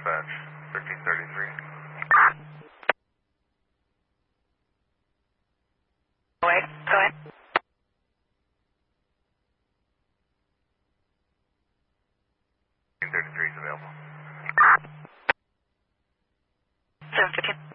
dispatch, 1333. Wait, go ahead. 1333 is available. 715.